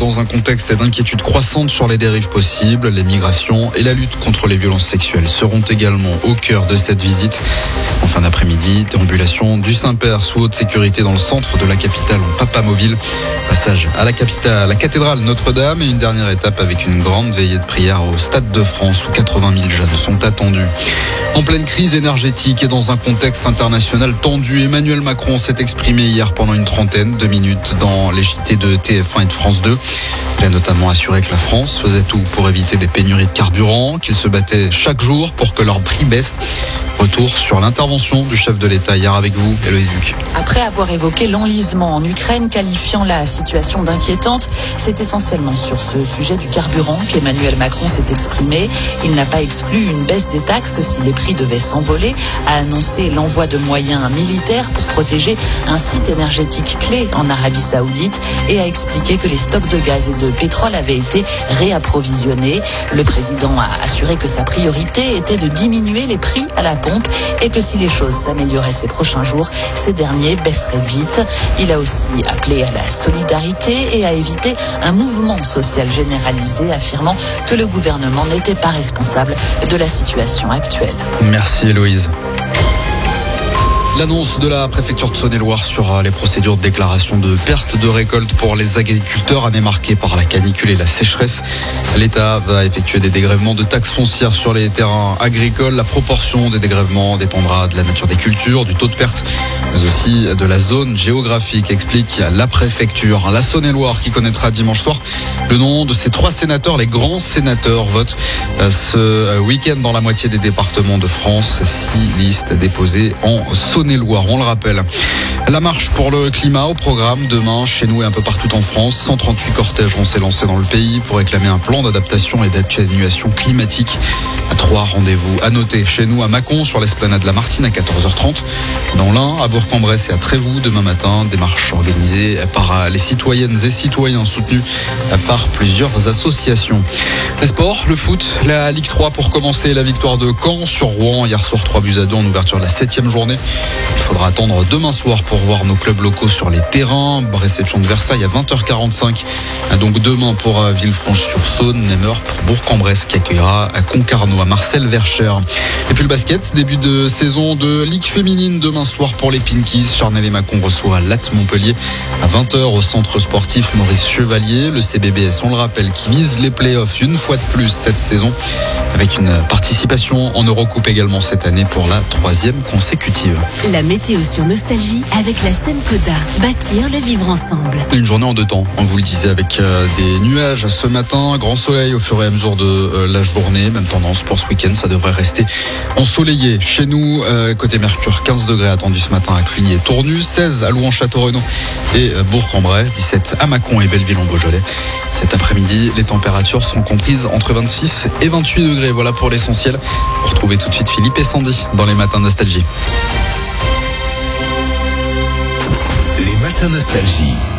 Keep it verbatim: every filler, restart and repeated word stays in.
dans un contexte d'inquiétude croissante sur les dérives possibles. Les migrations et la lutte contre les violences sexuelles seront également au cœur de cette visite. En fin d'après-midi, déambulation du Saint-Père sous haute sécurité dans le centre de la capitale en papamobile. Passage à la capitale, à la cathédrale Notre-Dame et une dernière étape avec une grande veillée de prière au Stade de France où quatre-vingt mille jeunes sont attendus. En pleine crise énergétique et dans un contexte international tendu, Emmanuel Macron s'est exprimé hier pendant une trentaine de minutes dans les J T de T F un et de France deux. Il a notamment assuré que la France faisait tout pour éviter des pénuries de carburant, qu'il se battait chaque jour pour que leur prix baisse. Retour sur l'intervention du chef de l'État hier avec vous, Héloïse Luc. Après avoir évoqué l'enlisement en Ukraine, qualifiant la situation d'inquiétante, c'est essentiellement sur ce sujet du carburant qu'Emmanuel Macron s'est exprimé. Il n'a pas exclu une baisse des taxes si les prix devaient s'envoler, a annoncé l'envoi de moyens militaires pour protéger un site énergétique clé en Arabie Saoudite et a expliqué que les stocks de gaz et de pétrole avaient été réapprovisionnés. Le président a assuré que sa priorité était de diminuer les prix à la pompe et que si les choses s'amélioraient ces prochains jours, ces derniers baisseraient vite. Il a aussi appelé à la solidarité et à éviter un mouvement social généralisé, affirmant que le gouvernement n'était pas responsable de la situation actuelle. Merci Héloïse. L'annonce de la préfecture de Saône-et-Loire sur les procédures de déclaration de perte de récolte pour les agriculteurs, année marquée par la canicule et la sécheresse. L'État va effectuer des dégrèvements de taxes foncières sur les terrains agricoles. La proportion des dégrèvements dépendra de la nature des cultures, du taux de perte, mais aussi de la zone géographique, explique la préfecture. La Saône-et-Loire qui connaîtra dimanche soir le nom de ces trois sénateurs. Les grands sénateurs votent ce week-end dans la moitié des départements de France. Six listes déposées en Saône-et-Loire. On le rappelle. La marche pour le climat au programme demain chez nous et un peu partout en France. cent trente-huit cortèges vont s'élancer dans le pays pour réclamer un plan d'adaptation et d'atténuation climatique. Trois rendez-vous à noter chez nous à Mâcon sur l'esplanade de la Martine à quatorze heures trente. Dans l'Ain, à Bourg-en-Bresse et à Trévoux demain matin. Des marches organisées par les citoyennes et citoyens soutenus par plusieurs associations. Les sports, le foot, la Ligue trois pour commencer. La victoire de Caen sur Rouen hier soir, trois buts à deux en ouverture de la septième journée. Il faudra attendre demain soir pour voir nos clubs locaux sur les terrains. Réception de Versailles à vingt heures quarante-cinq. Donc demain pour Villefranche-sur-Saône, Nemours pour Bourg-en-Bresse qui accueillera à Concarneau, à Marcel Vercher. Et puis le basket, début de saison de Ligue féminine demain soir pour les Pinkies. Charnel et Mâcon reçoit Latte Montpellier à vingt heures au centre sportif Maurice Chevalier. Le C B B S, on le rappelle, qui vise les playoffs une fois de plus cette saison avec une participation en Eurocoupe également cette année pour la troisième consécutive. La météo sur Nostalgie avec la Semcoda. Bâtir le vivre ensemble. Une journée en deux temps, on vous le disait, avec euh, des nuages ce matin, grand soleil au fur et à mesure de euh, la journée. Même tendance pour ce week-end, ça devrait rester ensoleillé. Chez nous, euh, côté Mercure, quinze degrés attendus ce matin à Cluny et Tournu, seize à Louan-Château-Renaud et euh, Bourg-en-Bresse, dix-sept à Mâcon et Belleville-en-Beaujolais. Cet après-midi, les températures sont comprises entre vingt-six et vingt-huit degrés. Voilà pour l'essentiel. Vous retrouvez tout de suite Philippe et Sandy dans les matins Nostalgie. Les matins Nostalgie.